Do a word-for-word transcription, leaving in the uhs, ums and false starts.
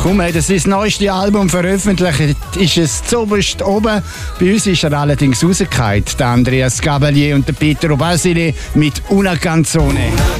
Kaum hat er sein neuestes Album veröffentlicht, ist es zuoberst oben. Bei uns ist er allerdings rausgefallen. Der Andreas Gabalier und der Pietro Basile mit Una Canzone.